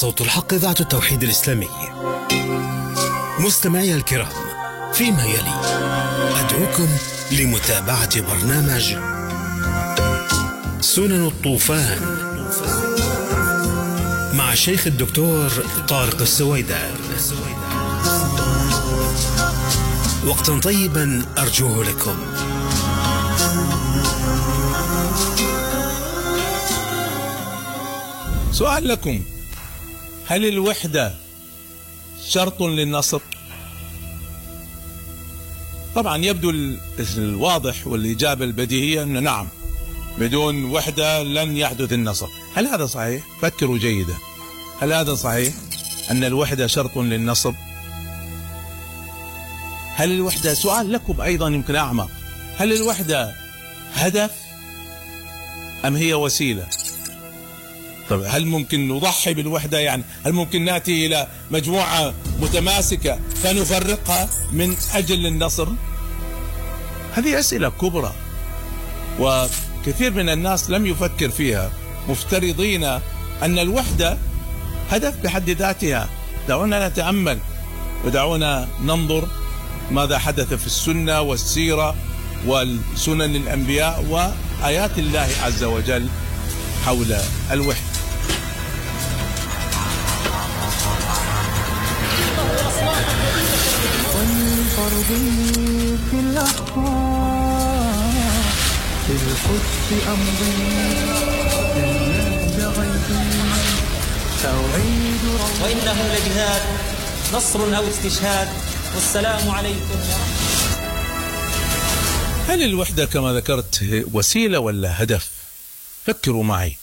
صوت الحق إذاعة التوحيد الإسلامي. مستمعي الكرام، فيما يلي أدعوكم لمتابعة برنامج سنن الطوفان مع الشيخ الدكتور طارق السويدان. وقتا طيبا أرجوه لكم. سؤال لكم: هل الوحدة شرط للنصر؟ طبعا يبدو الواضح والإجابة البديهية أن نعم، بدون وحدة لن يحدث النصر. هل هذا صحيح؟ فكروا جيدا، هل هذا صحيح أن الوحدة شرط للنصر؟ هل الوحدة، سؤال لكم أيضا يمكن أعمق، هل الوحدة هدف أم هي وسيلة؟ طيب هل ممكن نضحي بالوحدة؟ يعني هل ممكن نأتي إلى مجموعة متماسكة فنفرقها من أجل النصر؟ هذه أسئلة كبرى وكثير من الناس لم يفكر فيها، مفترضين أن الوحدة هدف بحد ذاتها. دعونا نتأمل ودعونا ننظر ماذا حدث في السنة والسيرة والسنن الأنبياء وآيات الله عز وجل حول الوحدة. في الأخبار في القدس أمضي وإنه لجهاد نصر أو استشهاد. والسلام عليكم. هل الوحدة كما ذكرت وسيلة ولا هدف؟ فكروا معي.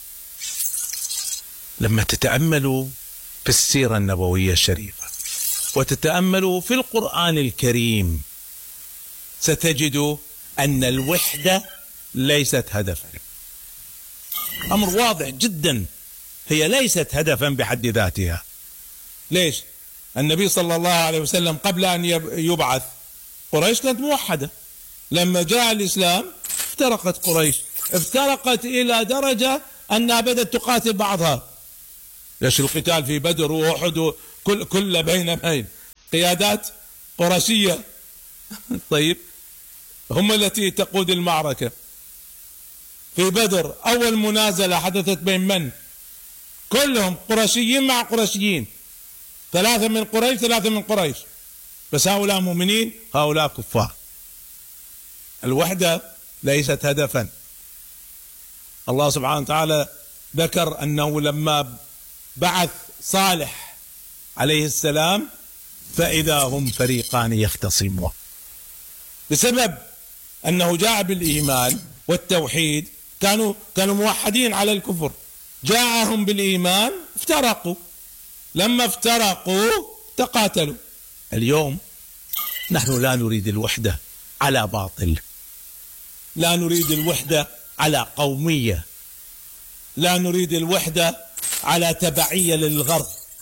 لما تتأملوا في السيرة النبوية الشريفة وتتأملوا في القرآن الكريم ستجدوا أن الوحدة ليست هدفا. أمر واضح جدا، هي ليست هدفا بحد ذاتها. ليش؟ النبي صلى الله عليه وسلم قبل أن يبعث قريش كانت موحدة. لما جاء الإسلام افترقت قريش، افترقت إلى درجة أنها بدأت تقاتل بعضها. ليش القتال في بدر وأحد كل بين قيادات قرشية طيب هم التي تقود المعركة. في بدر أول منازلة حدثت بين من؟ كلهم قرشيين مع قرشيين، 3 من قريش 3 من قريش، بس هؤلاء مؤمنين هؤلاء كفار. الوحدة ليست هدفا. الله سبحانه وتعالى ذكر أنه لما بعث صالح عليه السلام فإذا هم فريقان يختصمون، بسبب أنه جاء بالإيمان والتوحيد. كانوا موحدين على الكفر، جاءهم بالإيمان افترقوا، لما افترقوا تقاتلوا. اليوم نحن لا نريد الوحدة على باطل، لا نريد الوحدة على قومية، لا نريد الوحدة على تبعية للغرب.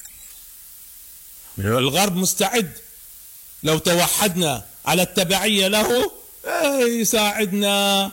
الغرب مستعد لو توحدنا على التبعية له يساعدنا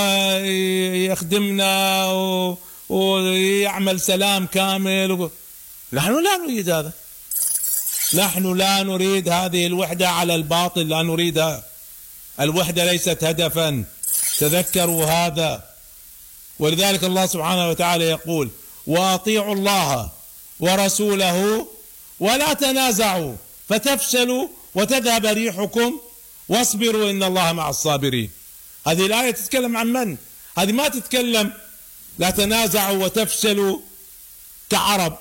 ويخدمنا ويعمل سلام كامل. نحن لا نريد هذا، نحن لا نريد هذه الوحدة على الباطل، لا نريدها. الوحدة ليست هدفا، تذكروا هذا. ولذلك الله سبحانه وتعالى يقول: وأطيعوا الله ورسوله ولا تنازعوا فتفشلوا وتذهب ريحكم واصبروا إن الله مع الصابرين. هذه الآية تتكلم عن من؟ هذه ما تتكلم لا تنازعوا وتفشلوا كعرب،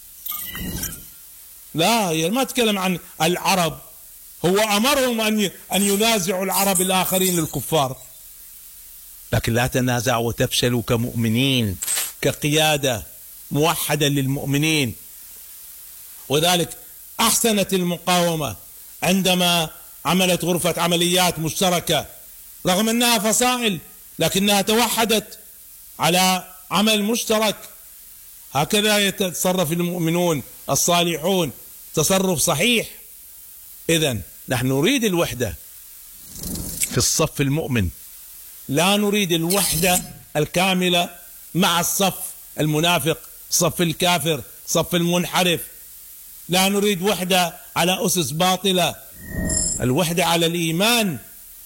لا، هي ما تتكلم عن العرب. هو أمرهم أن ينازعوا العرب الآخرين الكفار، لكن لا تنازعوا وتفشلوا كمؤمنين، كقيادة موحدة للمؤمنين. وذلك أحسنت المقاومة عندما عملت غرفة عمليات مشتركة، رغم أنها فصائل لكنها توحدت على عمل مشترك. هكذا يتصرف المؤمنون الصالحون تصرف صحيح. إذن نحن نريد الوحدة في الصف المؤمن، لا نريد الوحدة الكاملة مع الصف المنافق، صف الكافر، صف المنحرف. لا نريد وحدة على أسس باطلة، الوحدة على الإيمان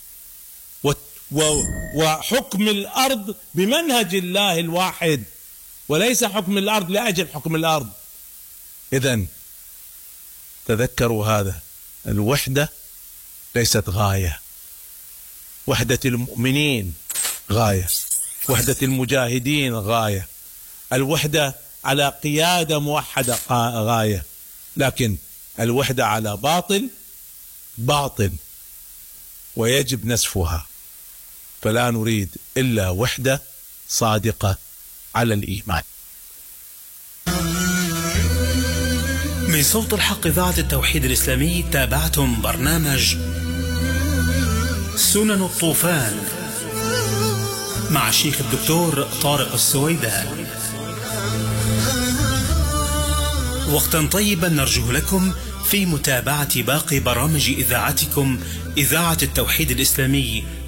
وحكم الأرض بمنهج الله الواحد، وليس حكم الأرض لأجل حكم الأرض. إذن تذكروا هذا، الوحدة ليست غاية، وحدة المؤمنين غاية، وحدة المجاهدين غاية، الوحدة على قيادة موحدة غاية، لكن الوحدة على باطل ويجب نسفها. فلا نريد إلا وحدة صادقة على الإيمان. من صوت الحق إذاعة التوحيد الإسلامي تابعتم برنامج سنن الطوفان مع الشيخ الدكتور طارق السويدان. وقتا طيبا نرجو لكم في متابعة باقي برامج إذاعتكم إذاعة التوحيد الإسلامي